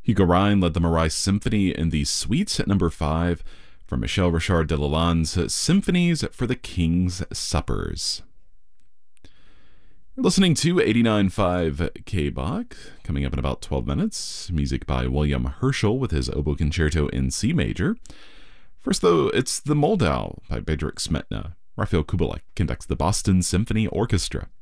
Hugo Rhine led the Marais Symphony in the Suite at number 5 from Michel Richard de Lalande's Symphonies for the King's Suppers. You're listening to 89.5 KBOC. Coming up in about 12 minutes, music by William Herschel with his Oboe Concerto in C major. First, though, it's the Moldau by Bedřich Smetana. Raphael Kubelik conducts the Boston Symphony Orchestra.